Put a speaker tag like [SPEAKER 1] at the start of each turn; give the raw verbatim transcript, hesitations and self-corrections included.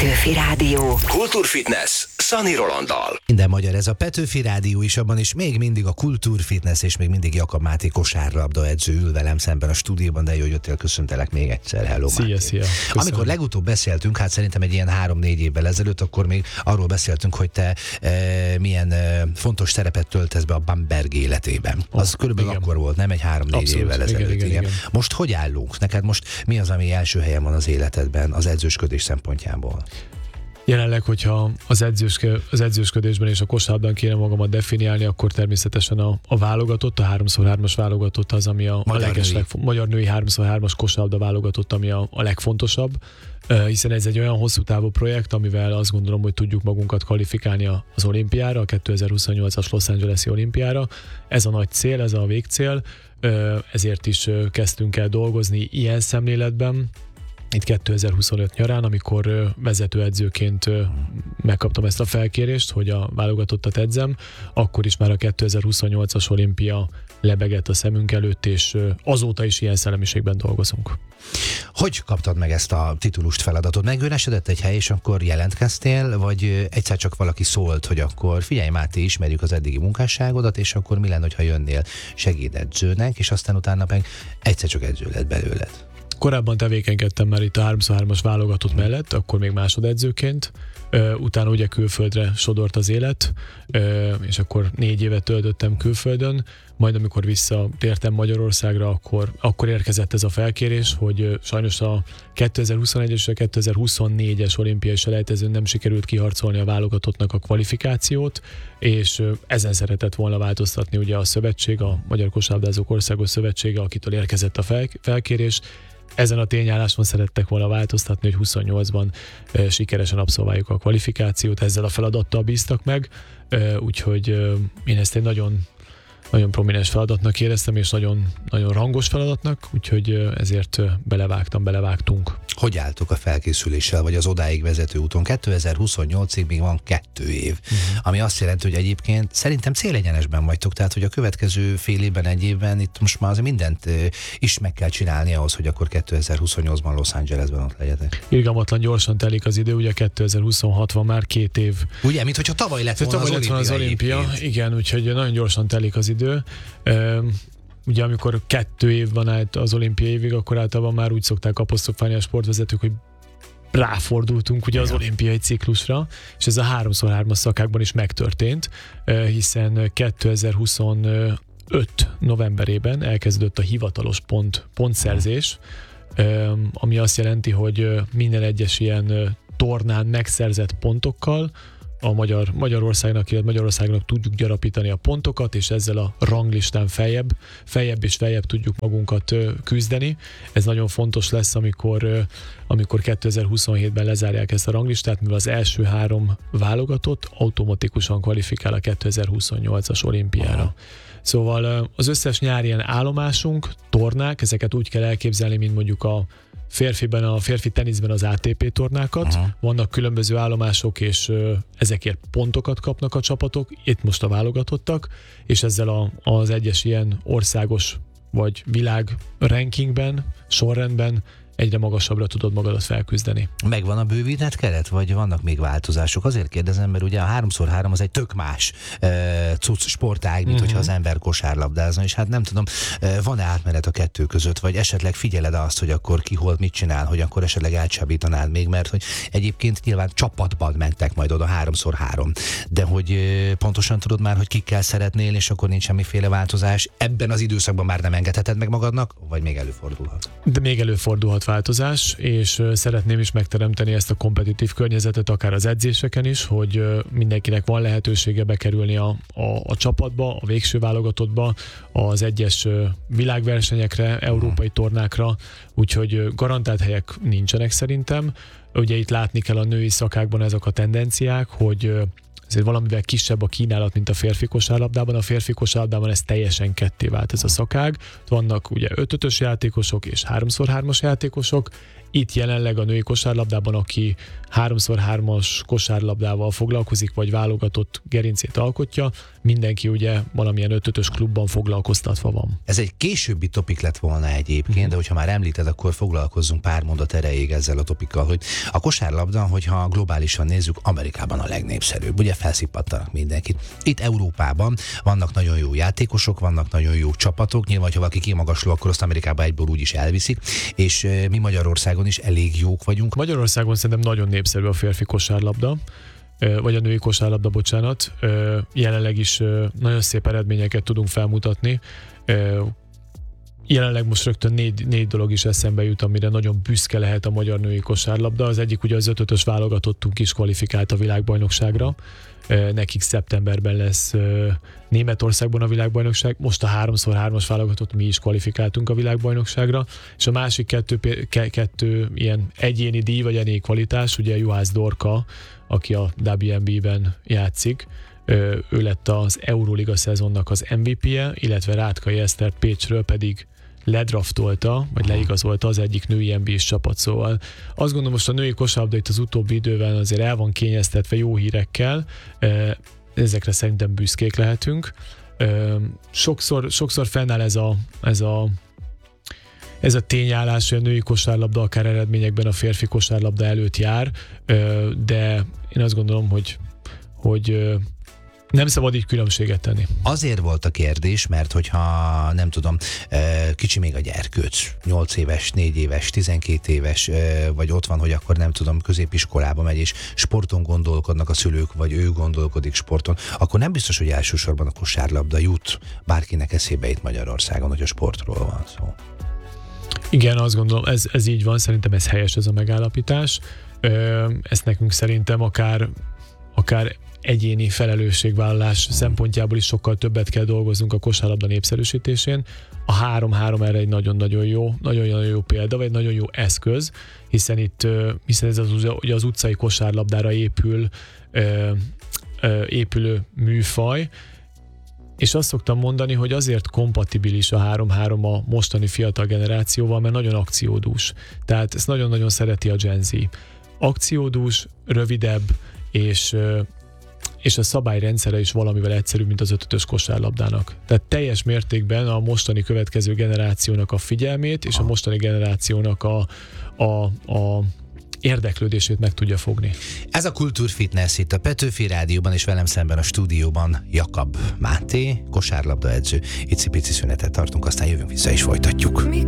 [SPEAKER 1] Petőfi Rádió.
[SPEAKER 2] Kultúrfitness Szani Rolanddal.
[SPEAKER 3] Minden magyar, ez a Petőfi Rádió is, abban is még mindig a Kultúrfitness, és még mindig Jakab Máté kosárlabda edző ül velem szemben a stúdióban, de jó, hogy jöttél, köszöntelek még egyszer. Hello,
[SPEAKER 4] szia,
[SPEAKER 3] Máté.
[SPEAKER 4] szia. Köszönöm.
[SPEAKER 3] Amikor legutóbb beszéltünk, hát szerintem egy ilyen három-négy évvel ezelőtt, akkor még arról beszéltünk, hogy te e, milyen e, fontos szerepet töltesz be a Bamberg életében. Oh, az körülbelül igen. Akkor volt, nem egy három-négy évvel ezelőtt. Igen, igen, igen. Igen. Most hogy állunk? Neked most mi az, ami első helyen van az életedben az edzősködés szempontjából?
[SPEAKER 4] Jelenleg, hogyha az, edzőske, az edzősködésben és a kosárlabdán kéne magamat definiálni, akkor természetesen a, a válogatott, a háromszor hármas válogatott az, ami a, a leges, női. Legfo- magyar női háromszor hármas kosárlabda válogatott, ami a, a legfontosabb, uh, hiszen ez egy olyan hosszú távú projekt, amivel azt gondolom, hogy tudjuk magunkat kvalifikálni az olimpiára, a kétezer-huszonnyolcas Los Angeles-i olimpiára. Ez a nagy cél, ez a végcél, uh, ezért is uh, kezdtünk el dolgozni ilyen szemléletben. Itt kétezer-huszonöt nyarán, amikor vezetőedzőként megkaptam ezt a felkérést, hogy a válogatottat edzem, akkor is már a kétezer-huszonnyolcas olimpia lebegett a szemünk előtt, és azóta is ilyen szellemiségben dolgozunk.
[SPEAKER 3] Hogy kaptad meg ezt a titulust, feladatot? Megőresedett egy hely, és akkor jelentkeztél, vagy egyszer csak valaki szólt, hogy akkor figyelj Máté, ismerjük az eddigi munkásságodat, és akkor mi lenne, ha jönnél segédedzőnek, és aztán utána meg egyszer csak edző lett belőled?
[SPEAKER 4] Korábban tevékenykedtem már itt a háromszor hármas válogatott mellett, akkor még másodedzőként, utána ugye külföldre sodort az élet, és akkor négy évet töltöttem külföldön, majd amikor visszatértem Magyarországra, akkor, akkor érkezett ez a felkérés, hogy sajnos a kétezer-huszonegyes és a kétezer-huszonnégyes olimpiai selejtezőn nem sikerült kiharcolni a válogatottnak a kvalifikációt, és ezen szeretett volna változtatni ugye a szövetség, a Magyar Kosárlabdázók Országos Szövetsége, akitől érkezett a fel, felkérés. Ezen a tényálláson szerettek volna változtatni, hogy huszonnyolcban e, sikeresen abszolváljuk a kvalifikációt, ezzel a feladattal bíztak meg, e, úgyhogy e, én ezt egy nagyon, nagyon prominens feladatnak éreztem, és nagyon, nagyon rangos feladatnak, úgyhogy e, ezért belevágtam, belevágtunk.
[SPEAKER 3] Hogy álltok a felkészüléssel, vagy az odáig vezető úton? kétezer-huszonnyolcig még van kettő év, uh-huh. ami azt jelenti, hogy egyébként szerintem célegyenesben vagytok, tehát hogy a következő fél évben, egy évben itt most már azért mindent is meg kell csinálni ahhoz, hogy akkor kétezer-huszonnyolcban Los Angelesben ott legyetek.
[SPEAKER 4] Irgalmatlan gyorsan telik az idő, ugye kétezer-huszonhat van már két év.
[SPEAKER 3] Ugye, mint hogyha tavaly lett volna,
[SPEAKER 4] tavaly
[SPEAKER 3] az,
[SPEAKER 4] lett volna az olimpia. Egyébként. Igen, úgyhogy nagyon gyorsan telik az idő. Um, Ugye amikor kettő év van át az olimpiai évig, akkor általában már úgy szokták apostrofálni a sportvezetők, hogy ráfordultunk ugye az olimpiai ciklusra, és ez a háromszor hármas szakákban is megtörtént, hiszen kétezer-huszonöt novemberében elkezdődött a hivatalos pont, pontszerzés, ami azt jelenti, hogy minden egyes ilyen tornán megszerzett pontokkal a Magyar, Magyarországnak, illetve Magyarországnak tudjuk gyarapítani a pontokat, és ezzel a ranglistán feljebb, feljebb és feljebb tudjuk magunkat küzdeni. Ez nagyon fontos lesz, amikor, amikor kétezer-huszonhétben lezárják ezt a ranglistát, mivel az első három válogatott automatikusan kvalifikál a kétezer-huszonnyolcas olimpiára. Aha. Szóval az összes nyári ilyen állomásunk, tornák, ezeket úgy kell elképzelni, mint mondjuk a férfiben, a férfi teniszben az á té pé tornákat, uh-huh. vannak különböző állomások, és ö, ezekért pontokat kapnak a csapatok, itt most a válogatottak, és ezzel a, az egyes ilyen országos vagy világ rankingben, sorrendben egyre magasabbra tudod magadat felküzdeni.
[SPEAKER 3] Megvan a bővített keret, vagy vannak még változások? Azért kérdezem, mert ugye a háromszor három az egy tök más e, cucc sportág, mint uh-huh. hogyha az ember kosárlabdázna, és hát nem tudom, e, van-e átmenet a kettő között, vagy esetleg figyeled azt, hogy akkor ki hol mit csinál, hogy akkor esetleg elcsábítanád még, mert hogy egyébként nyilván csapatban mentek majd oda háromszor három, de hogy e, pontosan tudod már, hogy kikkel szeretnél, és akkor nincs semmiféle változás. Ebben az időszakban már nem engedheted meg magadnak, vagy még előfordulhat? De még előfordulhat
[SPEAKER 4] változás, és szeretném is megteremteni ezt a kompetitív környezetet, akár az edzéseken is, hogy mindenkinek van lehetősége bekerülni a, a, a csapatba, a végső válogatottba, az egyes világversenyekre, európai tornákra, úgyhogy garantált helyek nincsenek szerintem. Ugye itt látni kell a női szakákban ezek a tendenciák, hogy azért valamivel kisebb a kínálat, mint a férfi kosárlabdában. A férfi kosárlabdában ez teljesen ketté vált ez a szakág. Vannak ugye öt-ötös játékosok és háromszor hármas játékosok. Itt jelenleg a női kosárlabdában, aki háromszor hármas kosárlabdával foglalkozik, vagy válogatott gerincét alkotja, mindenki ugye valamilyen ötötös klubban foglalkoztatva van.
[SPEAKER 3] Ez egy későbbi topik lett volna egyébként,
[SPEAKER 4] Mhm.
[SPEAKER 3] de hogyha már említed, akkor foglalkozzunk pár mondat erejéig ezzel a topikkal, hogy a kosárlabda, hogyha globálisan nézzük, Amerikában a legnépszerűbb. Ugye felszippattanak mindenkit. Itt Európában vannak nagyon jó játékosok, vannak nagyon jó csapatok, nyilván, ha valaki kimagasló, akkor azt Amerikában egyből úgy is elviszik, és eh, mi Magyarországon is elég jók vagyunk.
[SPEAKER 4] Magyarországon szerintem nagyon népszerű a férfi kosárlabda, ö, vagy a női kosárlabda, bocsánat. Ö, Jelenleg is ö, nagyon szép eredményeket tudunk felmutatni. Ö, Jelenleg most rögtön négy, négy dolog is eszembe jut, amire nagyon büszke lehet a magyar női kosárlabda. Az egyik ugye az ötötös válogatottunk is kvalifikált a világbajnokságra. Nekik szeptemberben lesz Németországban a világbajnokság, most a háromszor hármas válogatott mi is kvalifikáltunk a világbajnokságra, és a másik kettő, kettő ilyen egyéni díj vagy egyéni kvalitás, ugye Juhász Dorka, aki a dupla vé en bé-ben játszik, ő lett az Euróliga szezonnak az em vé pé-je, illetve Rátkai Esztert Pécsről pedig ledraftolta, vagy leigazolta az egyik női en bé es csapat, szóval azt gondolom, most a női kosárlabda itt az utóbbi időben azért el van kényeztetve jó hírekkel, ezekre szerintem büszkék lehetünk. Sokszor, sokszor fennáll ez a, ez a ez a tényállás, hogy a női kosárlabda akár eredményekben a férfi kosárlabda előtt jár, de én azt gondolom, hogy, hogy nem szabad így különbséget tenni.
[SPEAKER 3] Azért volt a kérdés, mert hogyha nem tudom, kicsi még a gyerkőc, nyolc éves, négy éves, tizenkét éves, vagy ott van, hogy akkor nem tudom, középiskolába megy, és sporton gondolkodnak a szülők, vagy ő gondolkodik sporton, akkor nem biztos, hogy elsősorban a kosárlabda jut bárkinek eszébe itt Magyarországon, hogy a sportról van szó.
[SPEAKER 4] Igen, azt gondolom, ez, ez így van, szerintem ez helyes ez a megállapítás. Ezt nekünk szerintem akár, akár egyéni felelősségvállalás szempontjából is sokkal többet kell dolgoznunk a kosárlabda népszerűsítésén. A három-három erre egy nagyon-nagyon jó, nagyon-nagyon jó példa, vagy egy nagyon jó eszköz, hiszen itt, hiszen ez az, ugye az utcai kosárlabdára épül, épülő műfaj, és azt szoktam mondani, hogy azért kompatibilis a három-három a mostani fiatal generációval, mert nagyon akciódús. Tehát ezt nagyon-nagyon szereti a Gen Z. Akciódús, rövidebb, és és a szabályrendszere is valamivel egyszerűbb, mint az ötötös kosárlabdának. Tehát teljes mértékben a mostani következő generációnak a figyelmét és a mostani generációnak a, a, a érdeklődését meg tudja fogni.
[SPEAKER 3] Ez a Kultúrfitness itt a Petőfi Rádióban, és velem szemben a stúdióban Jakab Máté, kosárlabda edző. Icipici szünetet tartunk, aztán jövünk vissza és folytatjuk.